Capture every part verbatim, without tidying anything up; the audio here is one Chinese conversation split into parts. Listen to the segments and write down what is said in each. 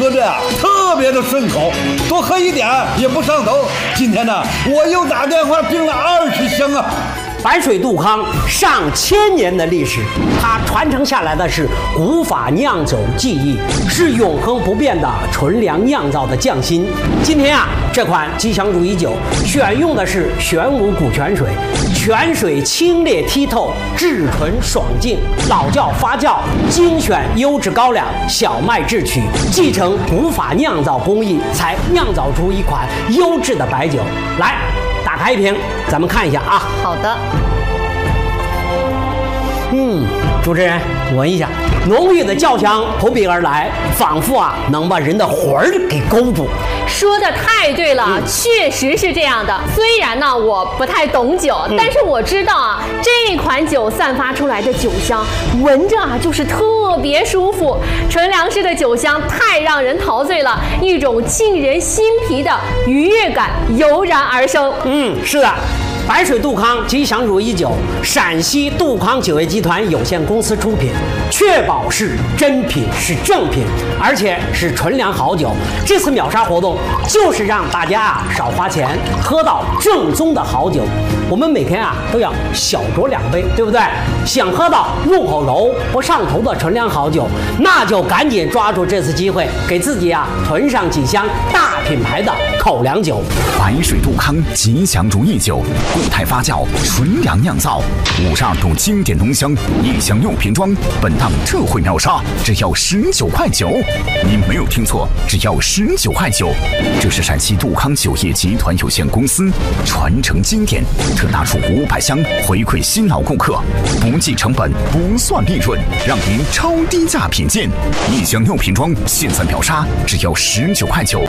喝着啊特别的顺口，多喝一点也不上头。今天呢，我又打电话订了二十箱啊。 白水杜康上千年的历史，它传承下来的是古法酿酒技艺，是永恒不变的纯粮酿造的匠心。今天啊，这款吉祥如意酒选用的是玄武古泉水，泉水清冽剔透，质纯爽净，老窖发酵，精选优质高粱，小麦制曲，继承古法酿造工艺，才酿造出一款优质的白酒。来，打开一瓶，咱们看一下啊。 好的。 嗯，主持人闻一下，浓郁的酵香扑鼻而来，仿佛啊能把人的魂儿给勾住。 说的太对了，嗯、确实是这样的。虽然呢我不太懂酒，嗯、但是我知道啊，这款酒散发出来的酒香，闻着啊就是特别舒服。纯粮食的酒香太让人陶醉了，一种沁人心脾的愉悦感油然而生。 嗯，是的。白水杜康吉祥如意酒，陕西杜康酒业集团有限公司出品，确保是真品，是正品，而且是纯粮好酒。这次秒杀活动就是让大家啊少花钱，喝到正宗的好酒。我们每天啊都要小酌两杯，对不对？想喝到入口柔不上头的纯粮好酒，那就赶紧抓住这次机会，给自己啊囤上几箱大品牌的口粮酒。 白水杜康吉祥如意酒。固态发酵，纯粮酿造，五十二度经典浓香，一箱六瓶装。本档特惠秒杀，只要十九块九。您没有听错，只要十九块九。这是陕西杜康酒业集团有限公司传承经典，特拿出五百箱回馈新老顾客，不计成本，不算利润，让您超低价品鉴。一箱六瓶装，现在秒杀，只要十九块九。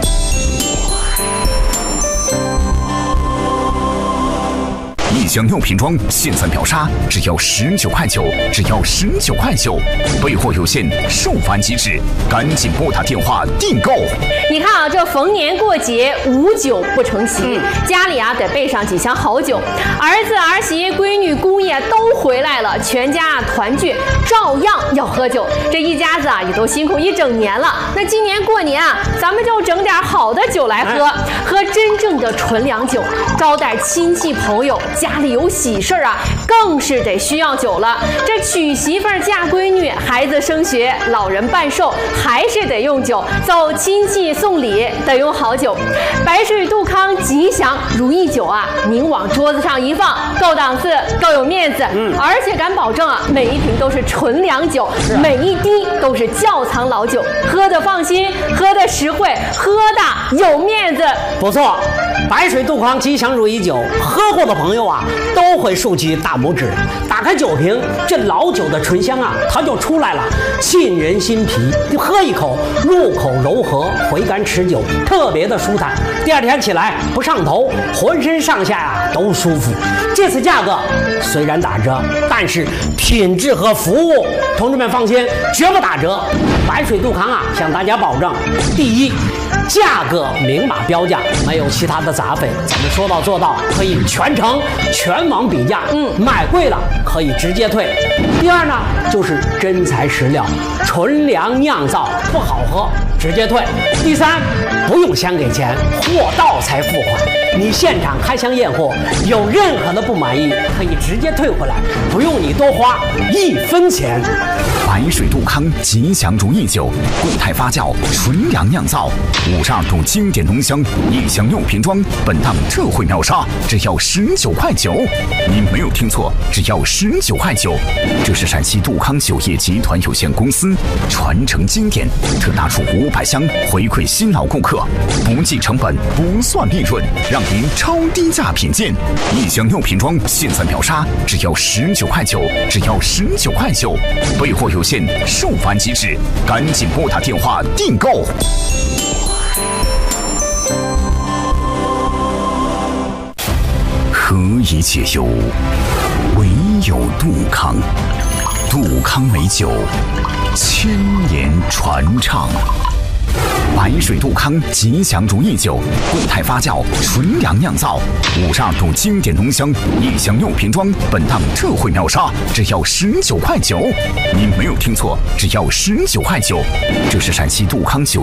一箱六瓶装，现在秒杀，只要十九块九，只要十九块九，备货有限，售完即止，赶紧拨打电话订购。 你看啊，这逢年过节无酒不成席，嗯、家里啊得备上几箱好酒，儿子儿媳、闺女姑爷都回来了，全家啊团聚，照样要喝酒。这一家子啊也都辛苦一整年了，那今年过年啊，咱们就整点好的酒来喝，哎、喝真正的纯粮酒，招待亲戚朋友。家里有喜事儿啊，更是得需要酒了。这娶媳妇儿、嫁闺女、孩子升学、老人办寿，还是得用酒。走亲戚送礼得用好酒。白水杜康吉祥如意酒啊，您往桌子上一放，够档次，够有面子。嗯，而且敢保证啊，每一瓶都是纯粮酒，啊、每一滴都是窖藏老酒，喝得放心，喝得实惠，喝的有面子。 不错，白水杜康吉祥如意酒，喝过的朋友啊都会竖起大拇指。打开酒瓶，这老酒的醇香啊它就出来了，沁人心脾。你喝一口，入口柔和，回甘持久，特别的舒坦。第二天起来不上头，浑身上下呀、啊、都舒服。这次价格虽然打折，但是品质和服务，同志们放心，绝不打折。白水杜康啊向大家保证，第一，价格明码标价，没有其他的杂费，咱们说到做到，可以全程全网比价，嗯，买贵了可以直接退。第二呢，就是真材实料，纯粮酿造，不好喝直接退。第三，不用先给钱，货到才付款。你现场开箱验货，有任何的不满意，可以直接退回来，不用你多花一分钱。 白水杜康吉祥如意酒，固态发酵，纯粮酿造，五十二度经典浓香，一箱六瓶装。本档特惠秒杀，只要十九块九。您没有听错，只要十九块九。这是陕西杜康酒业集团有限公司传承经典，特拿出五百箱回馈新老顾客，不计成本，不算利润，让您超低价品鉴。一箱六瓶装，现在秒杀，只要十九块九，只要十九块九。备货有限，售完即止，赶紧拨打电话订购。何以解忧，唯有杜康。杜康美酒，千年传唱。白水杜康吉祥如意酒，固态发酵，纯粮酿造，五十二度经典浓香，一箱六瓶装。本档特惠秒杀，只要十九块九。您没有听错，只要十九块九。这是陕西杜康酒